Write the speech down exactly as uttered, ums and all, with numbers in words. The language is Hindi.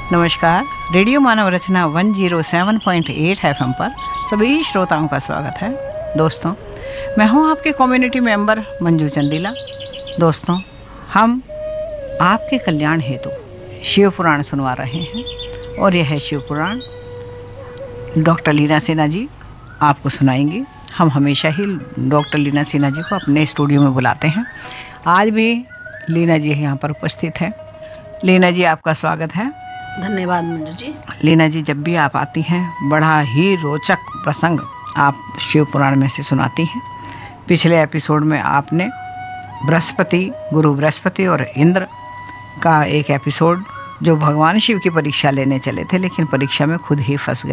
नमस्कार। रेडियो मानव रचना एक सौ सात पॉइंट आठ एफएम पर सभी श्रोताओं का स्वागत है। दोस्तों, मैं हूं आपके कम्युनिटी मेंबर मंजू चंदीला। दोस्तों, हम आपके कल्याण हेतु शिव पुराण सुनवा रहे हैं और यह है शिव पुराण। डॉक्टर लीना सिन्हा जी आपको सुनाएंगी। हम हमेशा ही डॉक्टर लीना सिन्हा जी को अपने स्टूडियो में बुलाते हैं। आज भी लीना जी यहाँ पर उपस्थित हैं। लीना जी, आपका स्वागत है। धन्यवाद मंजू जी। लीना जी, जब भी आप आती हैं बड़ा ही रोचक प्रसंग आप शिव पुराण में से सुनाती हैं। पिछले एपिसोड में आपने बृहस्पति, गुरु बृहस्पति और इंद्र का एक एपिसोड, जो भगवान शिव की परीक्षा लेने चले थे लेकिन परीक्षा में खुद ही फंस गए।